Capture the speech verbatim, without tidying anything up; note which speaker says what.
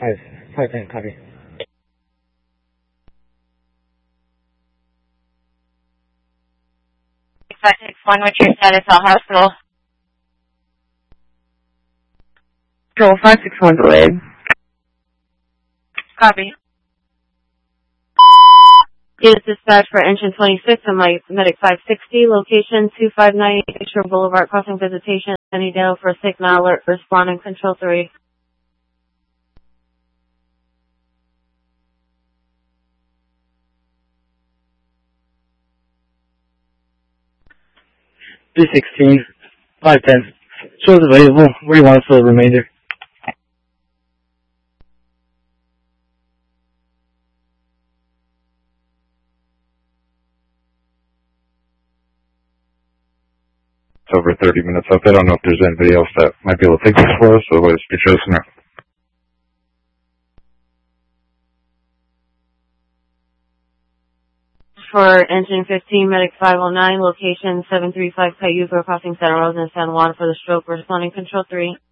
Speaker 1: five, five ten, copy.
Speaker 2: five six one, what's your status at hospital?
Speaker 3: Control five six one delayed.
Speaker 2: Copy.
Speaker 4: Unit dispatch for engine twenty-six on my medic five sixty, location two five nine Shore Boulevard, crossing visitation. Any down for a signal alert, responding control three.
Speaker 1: three sixteen, five ten. Shows available. Where do you want us for the remainder?
Speaker 5: It's over thirty minutes up. I don't know if there's anybody else that might be able to take this for us, so let's be chosen now.
Speaker 4: For engine fifteen, medic five oh nine, location seven three five Cayuga, crossing Santa Rosa and San Juan for the stroke, responding control three.